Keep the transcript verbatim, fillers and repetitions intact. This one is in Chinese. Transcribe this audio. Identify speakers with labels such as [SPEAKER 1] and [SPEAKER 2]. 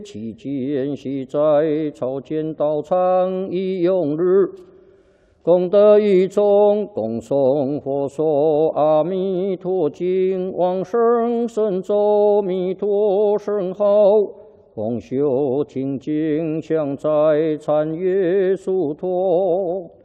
[SPEAKER 1] 期间系在朝见道场一用日，功德一众，共诵佛说阿弥陀经，往生神咒弥陀圣号，共修听经，向在参阅殊陀。